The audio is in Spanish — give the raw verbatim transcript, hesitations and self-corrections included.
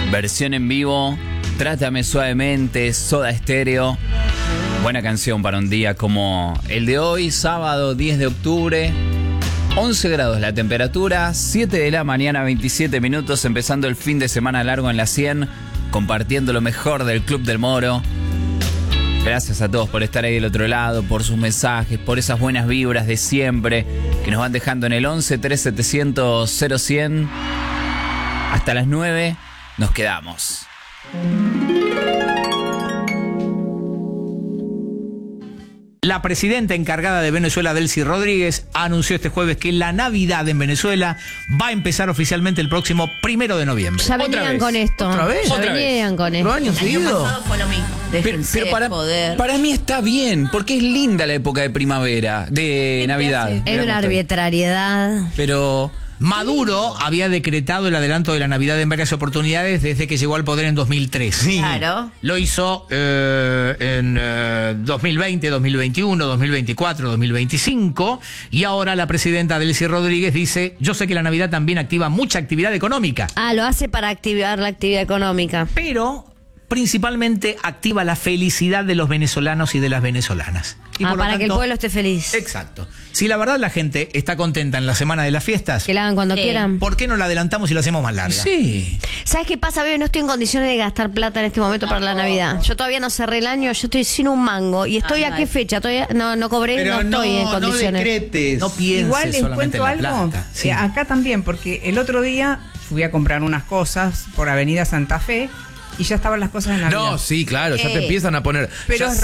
Versión en vivo, Trátame Suavemente, Soda Stereo. Buena canción para un día como el de hoy, sábado diez de octubre. once grados la temperatura, siete de la mañana, veintisiete minutos, empezando el fin de semana largo en la cien, compartiendo lo mejor del Club del Moro. Gracias a todos por estar ahí del otro lado, por sus mensajes, por esas buenas vibras de siempre que nos van dejando en el once, tres setecientos, cero cien. Hasta las nueve nos quedamos. La presidenta encargada de Venezuela, Delcy Rodríguez, anunció este jueves que la Navidad en Venezuela va a empezar oficialmente el próximo primero de noviembre. Ya venían con esto. ¿Otra vez? Ya ¿Otra venían vez? con esto. ¿Los años El año seguidos? pasado fue lo mismo. Pero, Déjense pero para, joder. para mí está bien, porque es linda la época de primavera, de Navidad. Es Mira una cómo estoy. arbitrariedad. Pero Maduro había decretado el adelanto de la Navidad en varias oportunidades desde que llegó al poder en dos mil tres. Claro. Lo hizo eh, en eh, dos mil veinte, dos mil veintiuno, dos mil veinticuatro, dos mil veinticinco, y ahora la presidenta Delcy Rodríguez dice: yo sé que la Navidad también activa mucha actividad económica, Ah, lo hace para activar la actividad económica. pero principalmente activa la felicidad de los venezolanos y de las venezolanas. Y Ah, por lo para que el tanto- pueblo esté feliz. Exacto. Si la verdad la gente está contenta en la semana de las fiestas, Que la hagan cuando Sí. quieran. ¿por qué no la adelantamos y la hacemos más larga? sí. ¿Sabes qué pasa, bebé? No estoy en condiciones de gastar plata en este momento para la Navidad. Yo todavía no cerré el año, yo estoy sin un mango. ¿Y estoy Ay, a qué ay. fecha? Todavía no, no cobré, no estoy en condiciones. decretes. No pienses Igual les solamente cuento en la algo, plata. Sí. eh, acá también, porque el otro día fui a comprar unas cosas por Avenida Santa Fe y ya estaban las cosas en Navidad. No, sí, claro, ya Eh, te empiezan a poner. pero ya es